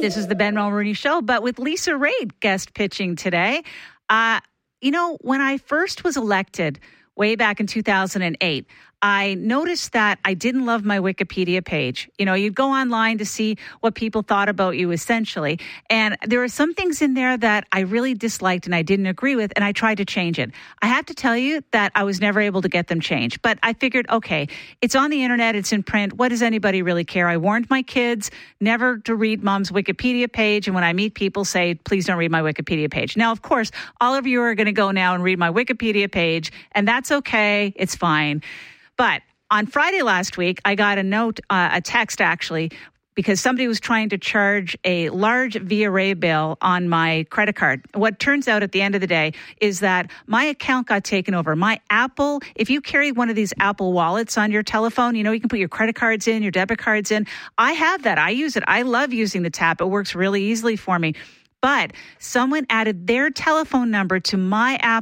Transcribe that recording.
This is the Ben Mulroney Show, but with Lisa Raitt guest pitching today. When I first was elected way back in 2008, I noticed that I didn't love my Wikipedia page. You'd go online to see what people thought about you, essentially. And there were some things in there that I really disliked and I didn't agree with, and I tried to change it. I have to tell you that I was never able to get them changed. But I figured, okay, it's on the internet, it's in print. What does anybody really care? I warned my kids never to read Mom's Wikipedia page. And when I meet people, say, please don't read my Wikipedia page. Now, of course, all of you are going to go now and read my Wikipedia page, and that's okay. It's fine. But on Friday last week, I got a text actually, because somebody was trying to charge a large Via Rail bill on my credit card. What turns out at the end of the day is that my account got taken over. My Apple, if you carry one of these Apple wallets on your telephone, you can put your credit cards in, your debit cards in. I have that. I use it. I love using the tap. It works really easily for me. But someone added their telephone number to my